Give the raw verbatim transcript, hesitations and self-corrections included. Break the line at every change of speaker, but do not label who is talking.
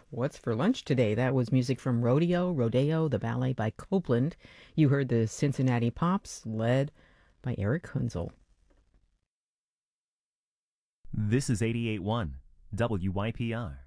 What's for lunch today? That was music from Rodeo, Rodeo, the ballet by Copeland. You heard the Cincinnati Pops, led by Eric Hunzel.
This is eighty-eight point one W Y P R.